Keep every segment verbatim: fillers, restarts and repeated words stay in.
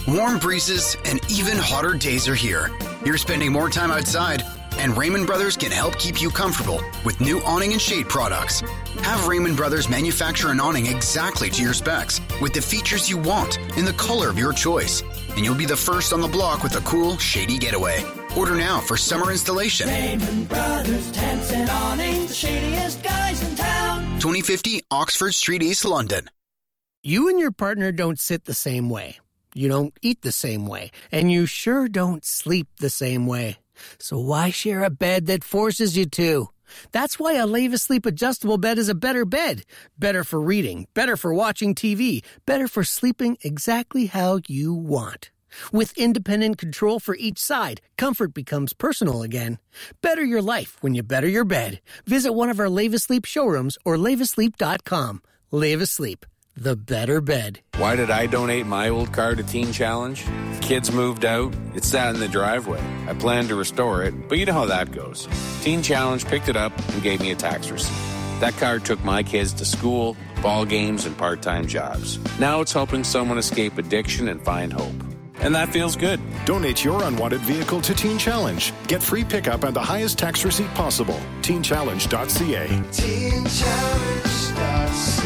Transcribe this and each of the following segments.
Warm breezes and even hotter days are here. You're spending more time outside, and Raymond Brothers can help keep you comfortable with new awning and shade products. Have Raymond Brothers manufacture an awning exactly to your specs with the features you want in the color of your choice. And you'll be the first on the block with a cool, shady getaway. Order now for summer installation. Raymond Brothers Tents and Awnings, the shadiest guys in town. twenty fifty Oxford Street, East London. You and your partner don't sit the same way. You don't eat the same way. And you sure don't sleep the same way. So why share a bed that forces you to? That's why a Leva Sleep adjustable bed is a better bed. Better for reading, better for watching T V, better for sleeping exactly how you want. With independent control for each side, comfort becomes personal again. Better your life when you better your bed. Visit one of our Leva Sleep showrooms or leva sleep dot com. Leva Sleep, the better bed. Why did I donate my old car to Teen Challenge? Kids moved out. It sat in the driveway. I planned to restore it, but you know how that goes. Teen Challenge picked it up and gave me a tax receipt. That car took my kids to school, ball games, and part-time jobs. Now it's helping someone escape addiction and find hope. And that feels good. Donate your unwanted vehicle to Teen Challenge. Get free pickup and the highest tax receipt possible. teen challenge dot c a. teen challenge dot c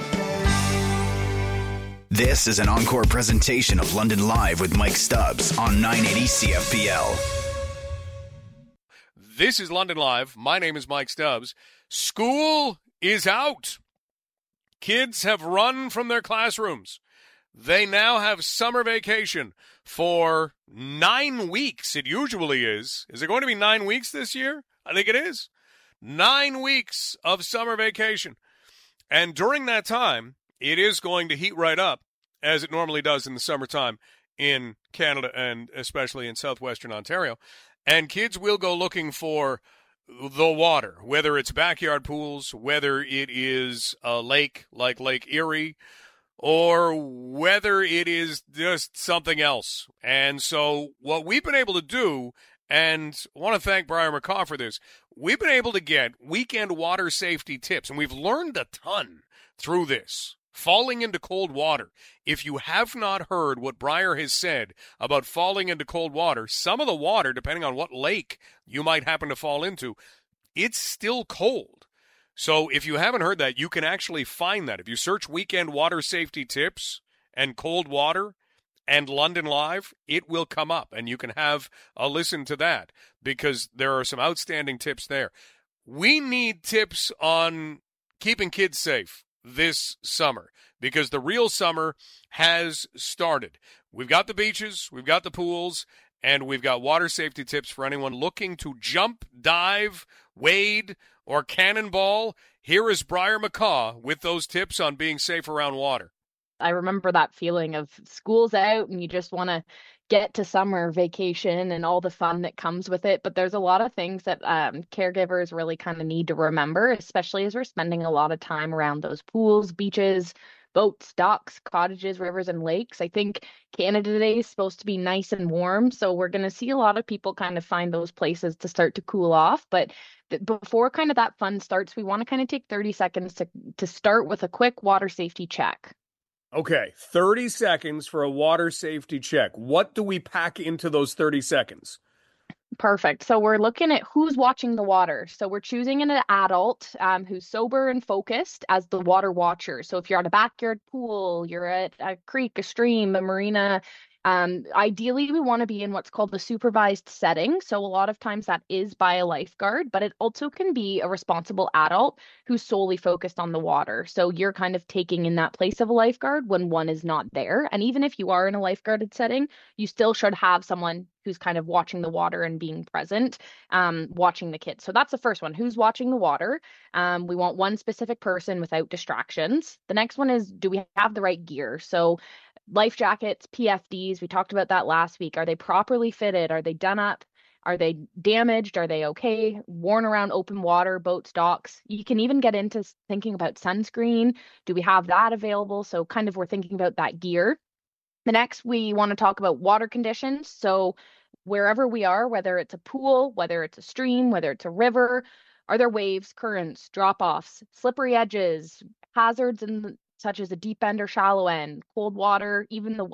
a. This is an encore presentation of London Live with Mike Stubbs on nine eighty C F P L. This is London Live. My name is Mike Stubbs. School is out. Kids have run from their classrooms. They now have summer vacation for nine weeks. It usually is. Is it going to be nine weeks this year? I think it is. Nine weeks of summer vacation. And during that time, it is going to heat right up, as it normally does in the summertime in Canada and especially in southwestern Ontario. And kids will go looking for the water, whether it's backyard pools, whether it is a lake like Lake Erie, or whether it is just something else. And so what we've been able to do, and I want to thank Briar McCaw for this, we've been able to get weekend water safety tips, and we've learned a ton through this. Falling into cold water. If you have not heard what Briar has said about falling into cold water, some of the water, depending on what lake you might happen to fall into, it's still cold. So if you haven't heard that, you can actually find that. If you search weekend water safety tips and cold water and London Live, it will come up, and you can have a listen to that because there are some outstanding tips there. We need tips on keeping kids safe this summer because the real summer has started. We've got the beaches, we've got the pools, and we've got water safety tips for anyone looking to jump, dive, wade, or cannonball. Here is Briar McCaw with those tips on being safe around water. I remember that feeling of school's out and you just want to get to summer vacation and all the fun that comes with it. But there's a lot of things that um, caregivers really kind of need to remember, especially as we're spending a lot of time around those pools, beaches, boats, docks, cottages, rivers, and lakes. I think Canada Day is supposed to be nice and warm, so we're going to see a lot of people kind of find those places to start to cool off. But th- before kind of that fun starts, we want to kind of take thirty seconds to, to start with a quick water safety check. Okay, thirty seconds for a water safety check. What do we pack into those thirty seconds? Perfect. So we're looking at who's watching the water. So we're choosing an adult um, who's sober and focused as the water watcher. So if you're at a backyard pool, you're at a creek, a stream, a marina, um, ideally we want to be in what's called the supervised setting. So a lot of times that is by a lifeguard, but it also can be a responsible adult who's solely focused on the water. So you're kind of taking in that place of a lifeguard when one is not there. And even if you are in a lifeguarded setting, you still should have someone who's kind of watching the water and being present, um, watching the kids. So that's the first one. Who's watching the water? Um, we want one specific person without distractions. The next one is, do we have the right gear? So life jackets, P F Ds, we talked about that last week. Are they properly fitted? Are they done up? Are they damaged? Are they okay? Worn around open water, boats, docks. You can even get into thinking about sunscreen. Do we have that available? So kind of we're thinking about that gear. The next, we want to talk about water conditions. So wherever we are, whether it's a pool, whether it's a stream, whether it's a river, are there waves, currents, drop-offs, slippery edges, hazards in, such as a deep end or shallow end, cold water, even the